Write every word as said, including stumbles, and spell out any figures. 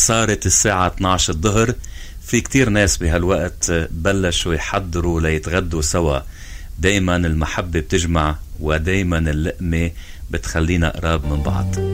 صارت الساعة اثناش الظهر. في كتير ناس بهالوقت بلشوا يحضروا ليتغدوا سوا. دايما المحبة بتجمع ودايما اللقمة بتخلينا قراب من بعض.